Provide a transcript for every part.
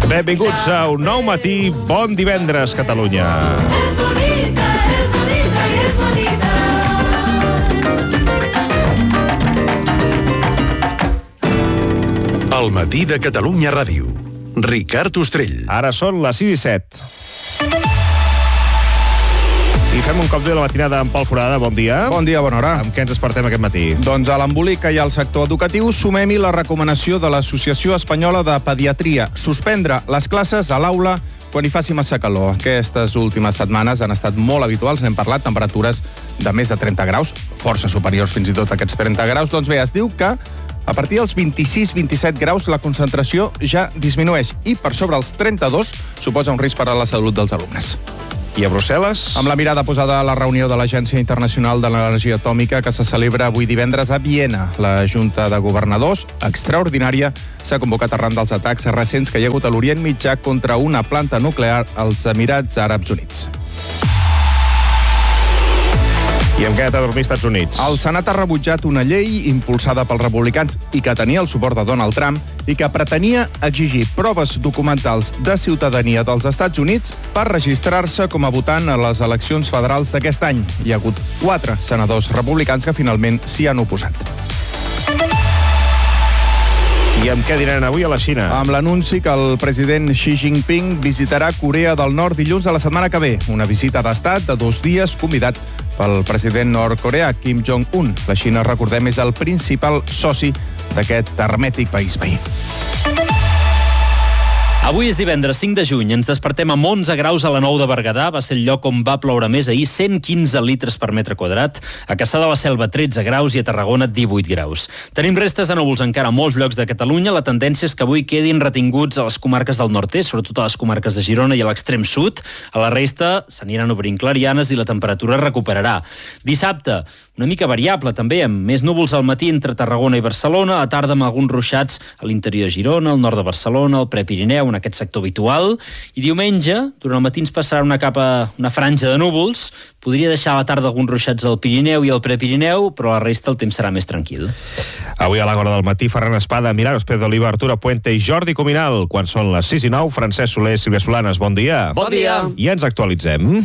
Benvinguts a un nou matí. Bon divendres, Catalunya. El matí de Catalunya Ràdio. Ricard Ostrell. Ara són les 6:07. I fem un cop d'ull a la matinada amb Pol Forada. Bon dia. Bon dia, bona hora. Amb què ens despertem aquest matí? Doncs a l'embolic que hi ha al sector educatiu sumem-hi la recomanació de l'Associació Espanyola de Pediatria: suspendre les classes a l'aula quan hi faci massa calor. Aquestes últimes setmanes han estat molt habituals, n'hem parlat, temperatures de més de 30 graus, força superiors fins i tot a aquests 30 graus. Doncs bé, es diu que a partir dels 26-27 graus la concentració ja disminueix i per sobre els 32 suposa un risc per a la salut dels alumnes. I a Brussel·les? Amb la mirada posada a la reunió de l'Agència Internacional de l'Energia Atòmica que se celebra avui divendres a Viena. La Junta de Governadors, extraordinària, s'ha convocat arran dels atacs recents que hi ha hagut a l'Orient Mitjà contra una planta nuclear als Emirats Àrabs Units. I amb què ha de dormir als Estats Units? El Senat ha rebutjat una llei impulsada pels republicans i que tenia el suport de Donald Trump i que pretenia exigir proves documentals de ciutadania dels Estats Units per registrar-se com a votant a les eleccions federals d'aquest any. Hi ha hagut 4 senadors republicans que finalment s'hi han oposat. I amb què diran avui a la Xina? Amb l'anunci que el president Xi Jinping visitarà Corea del Nord dilluns de la setmana que ve. Una visita d'estat de 2 dies convidat pel president nord-coreà Kim Jong-un. La Xina, recordem, és el principal soci d'aquest hermètic país veí. Avui és divendres 5 de juny, ens despertem amb 11 graus a la Nou de Berguedà, va ser el lloc on va ploure més ahir, 115 litres per metre quadrat, a Cassà de la Selva 13 graus i a Tarragona 18 graus. Tenim restes de núvols encara a molts llocs de Catalunya, la tendència és que avui quedin retinguts a les comarques del nord-est, sobretot a les comarques de Girona i a l'extrem sud, a la resta s'aniran obrint clarianes i la temperatura es recuperarà. Dissabte, una mica variable també, amb més núvols al matí entre Tarragona i Barcelona, a tarda amb alguns ruixats a l'interior de Girona, al nord de Barcelona, al Prepirineu, en aquest sector habitual, i diumenge, durant el matí ens passarà una franja de núvols, podria deixar a la tarda alguns ruixats al Pirineu i al Prepirineu, però a la resta el temps serà més tranquil. Avui a l'hora del matí, Ferran Espada, Milagros Pérez d'Oliva, Arturo Puente i Jordi Cuminal. Quan són les 6:09, Francesc Soler, Sílvia Solanes, bon dia. Bon dia. I ens actualitzem.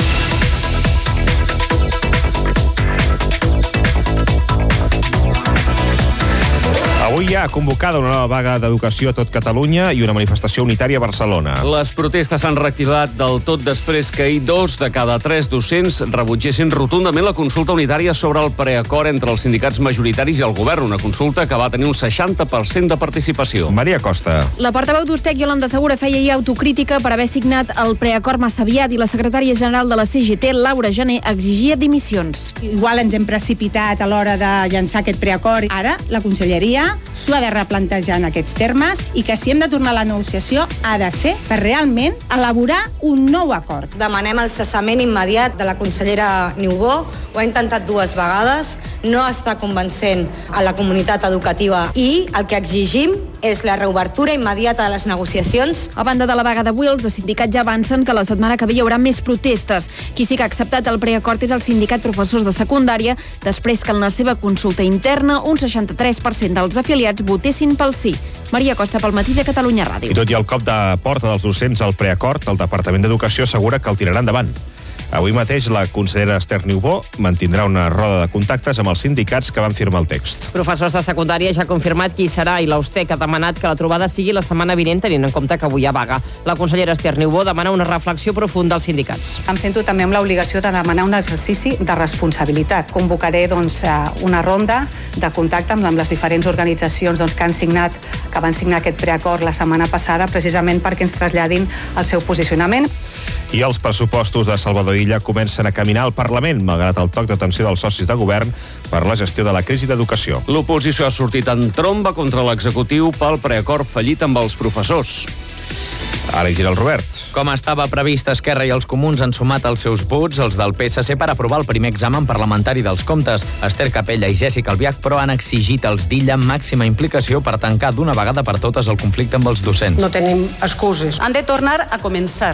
Avui hi ha convocada una nova vaga d'educació a tot Catalunya i una manifestació unitària a Barcelona. Les protestes s'han reactivat del tot després que ahir 2 de cada 3 docents rebutgessin rotundament la consulta unitària sobre el preacord entre els sindicats majoritaris i el govern, una consulta que va tenir un 60% de participació. Maria Costa. La portaveu d'Ustec, Iolanda Segura, feia ahir autocrítica per haver signat el preacord massa aviat i la secretària general de la CGT, Laura Gené, exigia dimissions. Igual ens hem precipitat a l'hora de llançar aquest preacord. Ara, la conselleria s'ho ha de replantejar en aquests termes i que si hem de tornar a la negociació ha de ser per realment elaborar un nou acord. Demanem el cessament immediat de la consellera Niubó. Ho ha intentat 2 vegades, no està convencent a la comunitat educativa i el que exigim és la reobertura immediata de les negociacions. A banda de la vaga d'avui, els dos sindicats ja avancen que la setmana que ve hi haurà més protestes. Qui sí que ha acceptat el preacord és el sindicat professors de secundària, després que en la seva consulta interna un 63% dels afiliats votessin pel sí. Maria Costa, pel matí de Catalunya Ràdio. I tot i el cop de porta dels docents al preacord, el Departament d'Educació assegura que el tirarà endavant. Avui mateix la consellera Esther Niubó mantindrà una roda de contactes amb els sindicats que van firmar el text. Professors de secundària ja ha confirmat qui serà i l'Ustec ha demanat que la trobada sigui la setmana vinent, tenint en compte que avui hi ha vaga. La consellera Esther Niubó demana una reflexió profunda als sindicats. Em sento també amb l'obligació de demanar un exercici de responsabilitat. Convocaré una ronda de contacte amb les diferents organitzacions que van signar aquest preacord la setmana passada, precisament perquè ens traslladin el seu posicionament. I els pressupostos de Salvador Illa comencen a caminar al Parlament, malgrat el toc d'atenció dels socis de govern per la gestió de la crisi d'educació. L'oposició ha sortit en tromba contra l'executiu pel preacord fallit amb els professors. Ara hi gira el Robert. Com estava previst, Esquerra i els Comuns han sumat els seus vots, els del PSC, per aprovar el primer examen parlamentari dels comptes. Esther Capella i Jèssica Albiach, però, han exigit als d'Illa màxima implicació per tancar d'una vegada per totes el conflicte amb els docents. No tenim excuses. Han de tornar a començar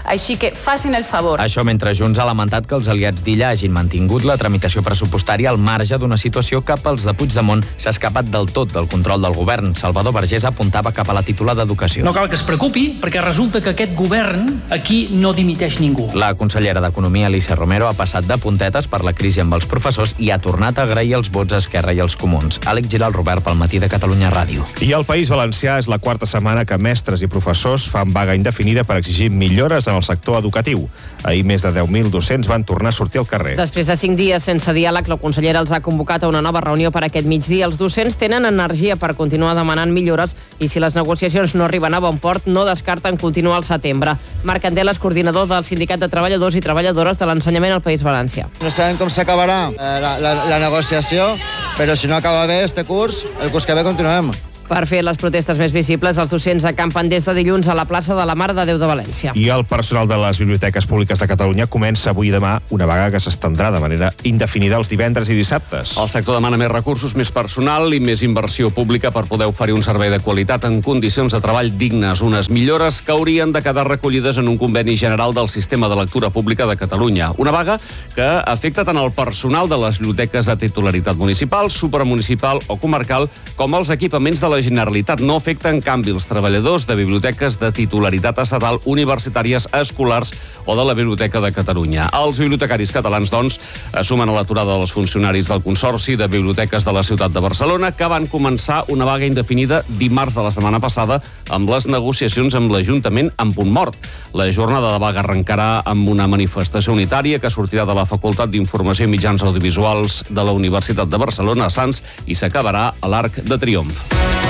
Així que facin el favor. Això mentre Junts ha lamentat que els aliats d'Illa hagin mantingut la tramitació pressupostària al marge d'una situació que pels de Puigdemont s'ha escapat del tot del control del govern. Salvador Vergés apuntava cap a la titular d'Educació. No cal que es preocupi, perquè resulta que aquest govern aquí no dimiteix ningú. La consellera d'Economia, Alicia Romero, ha passat de puntetes per la crisi amb els professors i ha tornat a agrair els vots a Esquerra i als Comuns. Àlex Giral, Robert, pel Matí de Catalunya Ràdio. I al País Valencià és la quarta setmana que mestres i professors fan vaga indefinida per exigir millores en el sector educatiu. Ahir més de 10.000 docents van tornar a sortir al carrer. Després de 5 dies sense diàleg, la consellera els ha convocat a una nova reunió per aquest migdia. Els docents tenen energia per continuar demanant millores i si les negociacions no arriben a bon port, no descarten continuar al setembre. Marc Andeles, coordinador del Sindicat de Treballadors i Treballadores de l'Ensenyament al País Valencià. No sabem com s'acabarà la negociació, però si no acaba bé este curs, el curs que ve continuem. Per fer les protestes més visibles, els docents acampen des de dilluns a la plaça de la Mare de Déu de València. I el personal de les biblioteques públiques de Catalunya comença avui i demà una vaga que s'estendrà de manera indefinida els divendres i dissabtes. El sector demana més recursos, més personal i més inversió pública per poder oferir un servei de qualitat en condicions de treball dignes. Unes millores que haurien de quedar recollides en un conveni general del sistema de lectura pública de Catalunya. Una vaga que afecta tant el personal de les biblioteques de titularitat municipal, supramunicipal o comarcal, com els equipaments de la Generalitat. No afecta, en canvi, els treballadors de biblioteques de titularitat estatal, universitàries, escolars o de la Biblioteca de Catalunya. Els bibliotecaris catalans, doncs, sumen a l'aturada dels funcionaris del Consorci de Biblioteques de la ciutat de Barcelona, que van començar una vaga indefinida dimarts de la setmana passada amb les negociacions amb l'Ajuntament en punt mort. La jornada de vaga arrencarà amb una manifestació unitària que sortirà de la Facultat d'Informació i Mitjans Audiovisuals de la Universitat de Barcelona a Sants i s'acabarà a l'Arc de Triomf.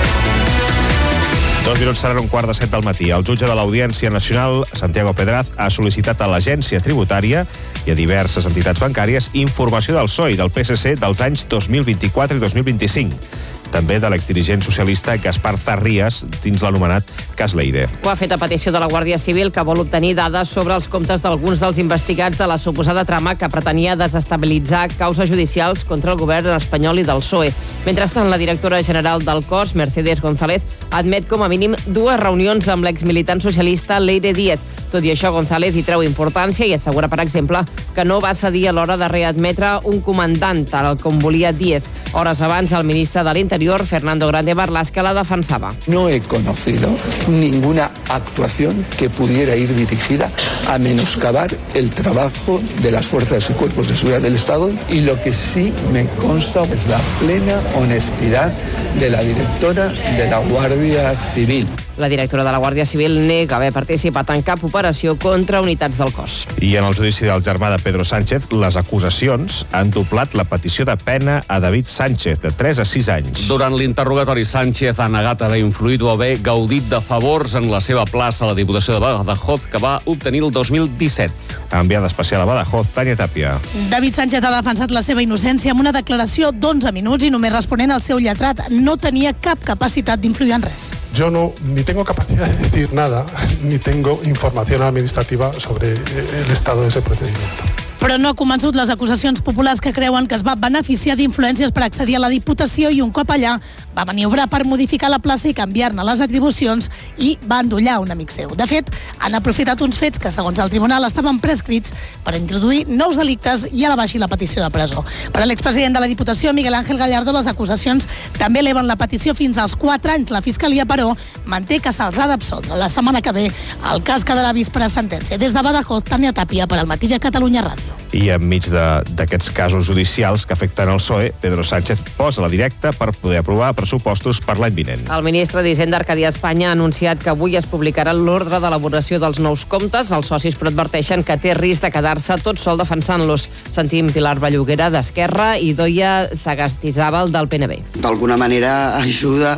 2 minuts seran 6:15 del matí. El jutge de l'Audiència Nacional, Santiago Pedraz, ha sol·licitat a l'Agència Tributària i a diverses entitats bancàries informació del PSOE i del PSC dels anys 2024 i 2025. També de l'exdirigent socialista Gaspar Zarrías dins l'anomenat cas Leire. Ho ha fet a petició de la Guàrdia Civil, que vol obtenir dades sobre els comptes d'alguns dels investigats de la suposada trama que pretenia desestabilitzar causes judicials contra el govern espanyol i del PSOE. Mentrestant, la directora general del cos, Mercedes González, admet com a mínim 2 reunions amb l'exmilitant socialista Leire Díez. Tot i això, González hi treu importància i assegura, per exemple, que no va cedir a l'hora de readmetre un comandant, tal com volia Díez. Hores abans, el ministre de l'Interior, Fernando Grande Marlaska, la defensava. No he conocido ninguna actuación que pudiera ir dirigida a menoscabar el trabajo de las fuerzas y cuerpos de seguridad del Estado, y lo que sí me consta es la plena honestidad de la directora de la Guàrdia Civil. La directora de la Guàrdia Civil nega haver participat en cap operació contra unitats del cos. I en el judici del germà de Pedro Sánchez, les acusacions han doblat la petició de pena a David Sánchez, de 3 a 6 anys. Durant l'interrogatori, Sánchez ha negat haver influït o haver gaudit de favors en la seva plaça a la Diputació de Badajoz, que va obtenir el 2017. Enviada especial a Badajoz, Tània Tàpia. David Sánchez ha defensat la seva innocència amb una declaració d'11 minuts i només responent al seu lletrat. No tenia cap capacitat d'influir en res. Yo ni tengo capacidad de decir nada, ni tengo información administrativa sobre el estado de ese procedimiento. Però no ha convençut les acusacions populars que creuen que es va beneficiar d'influències per accedir a la Diputació i un cop allà va maniobrar per modificar la plaça i canviar-ne les atribucions i va endollar un amic seu. De fet, han aprofitat uns fets que, segons el tribunal, estaven prescrits per introduir nous delictes i elevar així la petició de presó. Per a l'expresident de la Diputació, Miguel Ángel Gallardo, les acusacions també eleven la petició fins als 4 anys. La Fiscalia, però, manté que se'ls ha d'absoldre. La setmana que ve el cas quedarà vist per a sentència. Des de Badajoz, Tània Tàpia, per al Matí de Catalunya Ràdio. I enmig d'aquests casos judicials que afecten el PSOE, Pedro Sánchez posa la directa per poder aprovar pressupostos per l'any vinent. El ministre d'Hisenda, Arcadi Espanya, ha anunciat que avui es publicarà l'ordre d'elaboració dels nous comptes. Els socis però adverteixen que té risc de quedar-se tot sol defensant-los. Sentim Pilar Belluguera, d'Esquerra, i Doia Sagastizábal, del PNB. D'alguna manera ajuda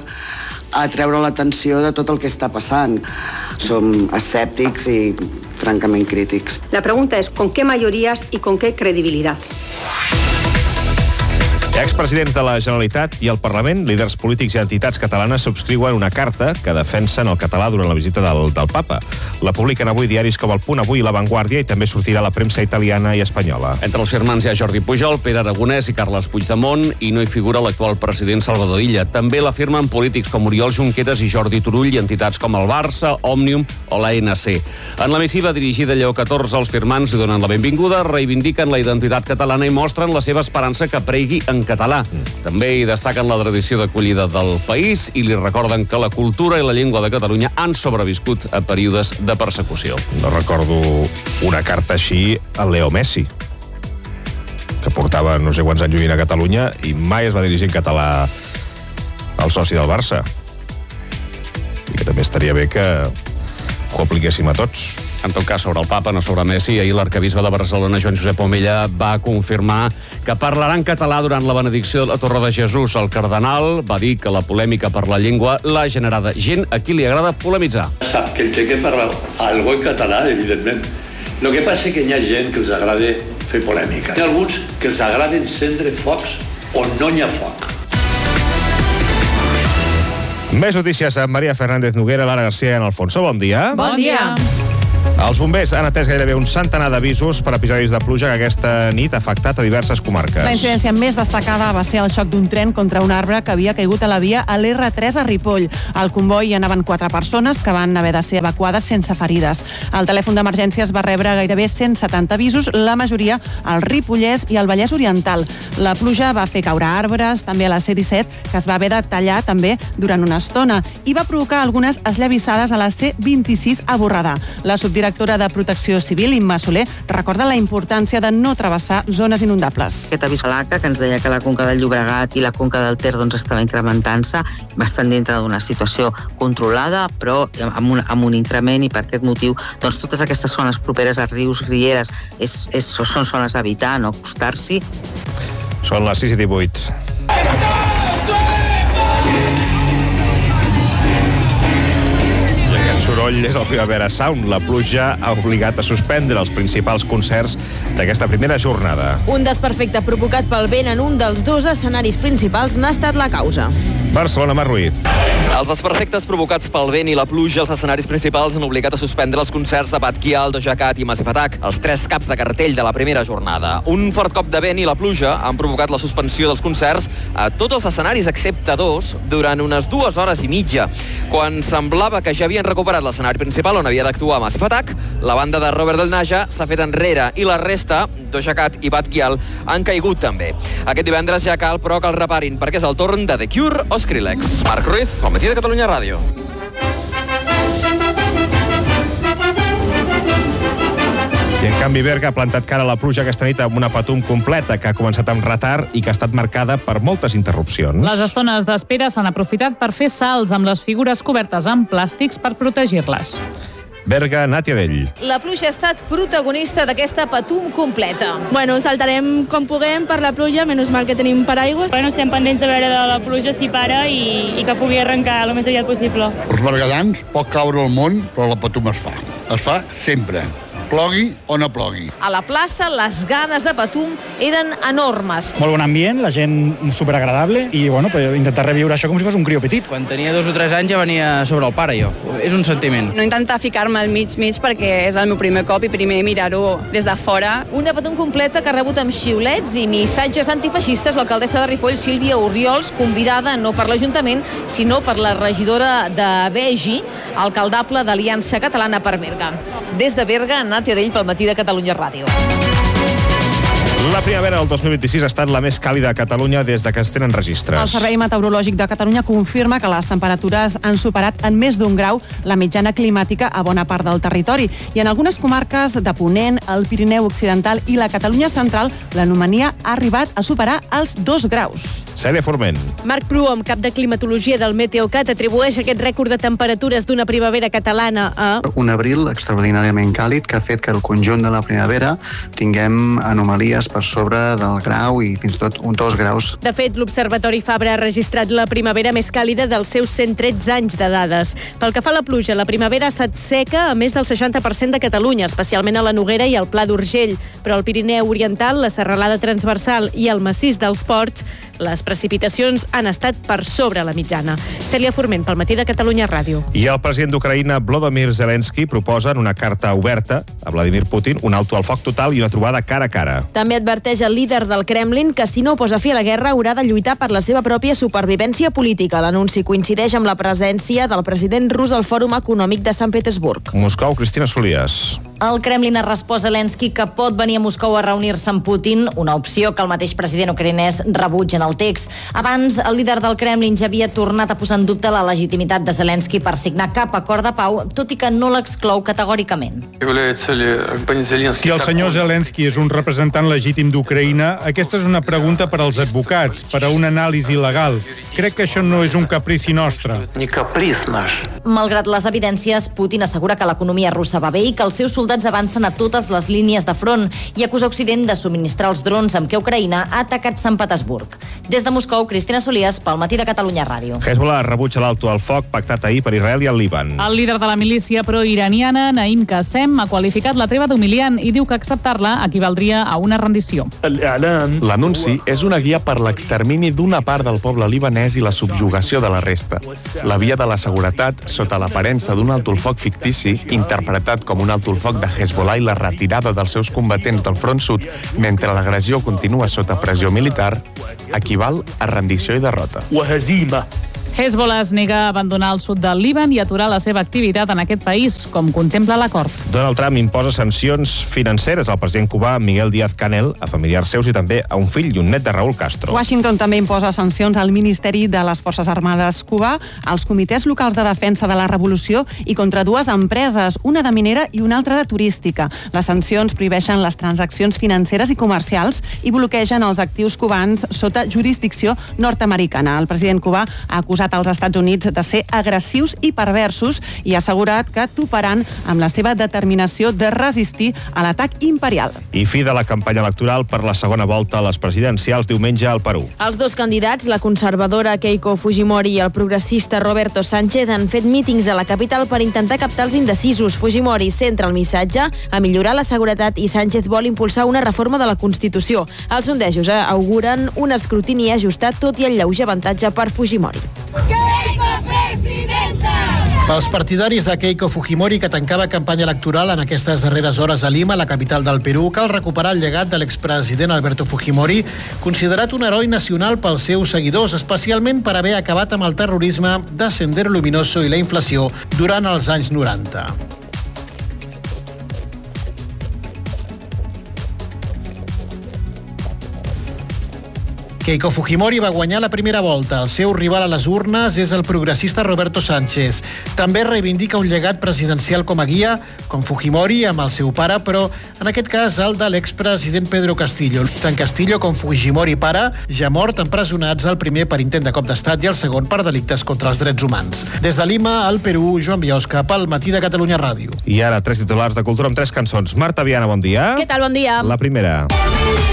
a treure l'atenció de tot el que està passant. Som escèptics i francament crítics. La pregunta es, ¿con qué mayorías y con qué credibilidad? Expresidents de la Generalitat i el Parlament, líders polítics i entitats catalanes subscriuen una carta que defensen el català durant la visita del Papa. La publiquen avui diaris com El Punt Avui i La Vanguardia i també sortirà a la premsa italiana i espanyola. Entre els firmants hi ha Jordi Pujol, Pere Aragonès i Carles Puigdemont i no hi figura l'actual president Salvador Illa. També la firmen polítics com Oriol Junqueras i Jordi Turull i entitats com el Barça, Òmnium o l'ANC. En la missiva dirigida a Lleó XIV, els firmants li donen la benvinguda, reivindiquen la identitat catalana i mostren la seva esperança que pregui en català. També hi destaquen la tradició d'acollida del país i li recorden que la cultura i la llengua de Catalunya han sobreviscut a períodes de persecució. No recordo una carta així a Leo Messi, que portava no sé quants anys vivint a Catalunya i mai es va dirigir en català al soci del Barça. I que també estaria bé que ho apliquéssim a tots. En tot cas, sobre el papa, no sobre Messi, ahir l'arquebisbe de Barcelona, Joan Josep Omella, va confirmar que parlarà en català durant la benedicció de la Torre de Jesús. El cardenal va dir que la polèmica per la llengua l'ha generada gent a qui li agrada polemitzar. Sap que té que parlar algo en català, evidentment. El que passa és que hi ha gent que els agrada fer polèmica. Hi ha alguns que els agrada encendre focs on no hi ha foc. Més notícies amb Maria Fernández Noguera, Lara García i en Alfonso. Bon dia. Bon dia. Els bombers han atès gairebé un centenar d'avisos per episodis de pluja que aquesta nit ha afectat a diverses comarques. La incidència més destacada va ser el xoc d'un tren contra un arbre que havia caigut a la via a l'R3 a Ripoll. Al comboi hi anaven 4 persones que van haver de ser evacuades sense ferides. El telèfon d'emergències va rebre gairebé 170 avisos, la majoria al Ripollès i al Vallès Oriental. La pluja va fer caure arbres, també a la C-17, que es va haver de tallar també durant una estona, i va provocar algunes esllavissades a la C-26 a Borredà. La subdirectora de Protecció Civil, Imma Soler, recorda la importància de no travessar zones inundables. Aquest avís a l'ACA, que ens deia que la conca del Llobregat i la conca del Ter estava incrementant-se, bastant dintre d'una situació controlada, però amb un increment, i per aquest motiu totes aquestes zones properes a rius, rieres, són zones a evitar, no acostar-s'hi. Són les 6:18. Soroll és el Primavera Sound. La pluja ha obligat a suspendre els principals concerts d'aquesta primera jornada. Un desperfecte provocat pel vent en un dels 2 escenaris principals n'ha estat la causa. Barcelona, Mar Ruiz. Els desperfectes provocats pel vent i la pluja als escenaris principals han obligat a suspendre els concerts de Batquial, Doja Cat i Massive Attack, els 3 caps de cartell de la primera jornada. Un fort cop de vent i la pluja han provocat la suspensió dels concerts a tots els escenaris excepte 2 durant unes 2 hores i mitja. Quan semblava que ja havien recuperat l'escenari principal on havia d'actuar Massive Attack, la banda de Robert Del Naja s'ha fet enrere i la resta, Doja Cat i Batquial, han caigut també. Aquest divendres ja cal, però, que el reparin, perquè és el torn de The Cure o Skrillex. Marc Ruiz, Al matí de Catalunya Ràdio. I en canvi Berga ha plantat cara a la pluja aquesta nit amb una Patum completa que ha començat amb retard i que ha estat marcada per moltes interrupcions. Les estones d'espera s'han aprofitat per fer salts amb les figures cobertes amb plàstics per protegir-les. Berga, Nàtia Dell. La pluja ha estat protagonista d'aquesta Patum completa. Bueno, saltarem com puguem per la pluja, menys mal que tenim paraigües. Bueno, estem pendents de veure de la pluja si para i que pugui arrencar el més aviat possible. Els berguedans pot caure el món, però la Patum es fa. Es fa sempre. Plogui o no plogui. A la plaça, les ganes de Patum eren enormes. Molt bon ambient, la gent superagradable i bueno, intentar reviure això com si fos un crió petit. Quan tenia 2 o 3 anys ja venia sobre el pare, jo. És un sentiment. No intentar ficar-me al mig perquè és el meu primer cop i primer mirar-ho des de fora. Una Patum completa que ha rebut amb xiulets i missatges antifeixistes l'alcaldessa de Ripoll, Sílvia Orriols, convidada no per l'Ajuntament, sinó per la regidora de Begi, alcaldable d'Aliança Catalana per Berga. Des de Berga, Nàtia Dell pel matí de Catalunya Ràdio. La primavera del 2026 ha estat la més càlida a Catalunya des de que es tenen registres. El Servei Meteorològic de Catalunya confirma que les temperatures han superat en més d'1 grau la mitjana climàtica a bona part del territori. I en algunes comarques de Ponent, el Pirineu Occidental i la Catalunya Central, l'anomalia ha arribat a superar els 2 graus. Cèlia Forment. Marc Proom, cap de climatologia del Meteocat, atribueix aquest rècord de temperatures d'una primavera catalana a... Un abril extraordinàriament càlid que ha fet que el conjunt de la primavera tinguem anomalies per sobre del grau i fins i tot 2 graus. De fet, l'Observatori Fabra ha registrat la primavera més càlida dels seus 113 anys de dades. Pel que fa a la pluja, la primavera ha estat seca a més del 60% de Catalunya, especialment a la Noguera i al Pla d'Urgell. Però al Pirineu Oriental, la Serralada Transversal i el Massís dels Ports, les precipitacions han estat per sobre la mitjana. Cèlia Forment, pel Matí de Catalunya Ràdio. I el president d'Ucraïna, Volodymyr Zelensky, proposa en una carta oberta a Vladimir Putin un alto al foc total i una trobada cara a cara. També adverteix el líder del Kremlin que si no posa fi a la guerra haurà de lluitar per la seva pròpia supervivència política. L'anunci coincideix amb la presència del president rus al Fòrum Econòmic de Sant Petersburg. Moscou, Cristina Solias. El Kremlin ha respost a Zelensky que pot venir a Moscou a reunir-se amb Putin, una opció que el mateix president ucraïnès rebutja en el text. Abans, el líder del Kremlin ja havia tornat a posar en dubte la legitimitat de Zelensky per signar cap acord de pau, tot i que no l'exclou categòricament. Si el senyor Zelensky és un representant legítim d'Ucraïna, aquesta és una pregunta per als advocats, per a una anàlisi legal. Crec que això no és un caprici nostre. Malgrat les evidències, Putin assegura que l'economia russa va bé i que els seus soldats avancen a totes les línies de front i acusa Occident de subministrar els drons amb què Ucraïna ha atacat Sant Petersburg. Des de Moscou, Cristina Solias, pel Matí de Catalunya Ràdio. Hezbollah rebutja l'alto al foc pactat ahir per Israel i el Líban. El líder de la milícia pro-iraniana, Naim Qassem, ha qualificat la treva d'humiliant i diu que acceptar-la equivaldria a una rendició. L'anunci és una guia per l'extermini d'una part del poble libanès i la subjugació de la resta. La via de la seguretat, sota l'aparença d'un alto al foc fictici, interpretat com un alto al foc de Hezbollah i la retirada dels seus combatents del front sud mentre l'agressió continua sota pressió militar, equival a rendició i derrota. Hezbollah es nega a abandonar el sud del Líban i aturar la seva activitat en aquest país, com contempla l'acord. Donald Trump imposa sancions financeres al president cubà Miguel Díaz-Canel, a familiars seus i també a un fill i un net de Raúl Castro. Washington també imposa sancions al Ministeri de les Forces Armades cubà, als comitès locals de defensa de la revolució i contra dues empreses, una de minera i una altra de turística. Les sancions prohibeixen les transaccions financeres i comercials i bloquegen els actius cubans sota jurisdicció nord-americana. El president cubà ha acusat als Estats Units de ser agressius i perversos i ha assegurat que toparan amb la seva determinació de resistir a l'atac imperial. I fi de la campanya electoral per la segona volta a les presidencials diumenge al Perú. Els dos candidats, la conservadora Keiko Fujimori i el progressista Roberto Sánchez, han fet mítings a la capital per intentar captar els indecisos. Fujimori centra el missatge a millorar la seguretat i Sánchez vol impulsar una reforma de la Constitució. Els sondejos auguren un escrutini ajustat, tot i el lleuger avantatge per Fujimori. Pels partidaris de Keiko Fujimori, que tancava campanya electoral en aquestes darreres hores a Lima, la capital del Perú, cal recuperar el llegat de l'expresident Alberto Fujimori, considerat un heroi nacional pels seus seguidors, especialment per haver acabat amb el terrorisme de Sendero Luminoso i la inflació durant els anys 90. Keiko Fujimori va guanyar la primera volta. El seu rival a les urnes és el progressista Roberto Sánchez. També reivindica un llegat presidencial com a guia, com Fujimori amb el seu pare, però en aquest cas el de l'expresident Pedro Castillo. Tant Castillo com Fujimori pare, ja mort, empresonats, el primer per intent de cop d'estat i el segon per delictes contra els drets humans. Des de Lima, al Perú, Joan Biosca, pel Matí de Catalunya Ràdio. I ara, 3 titulars de cultura amb 3 cançons. Marta Viana, bon dia. Què tal, bon dia? La primera.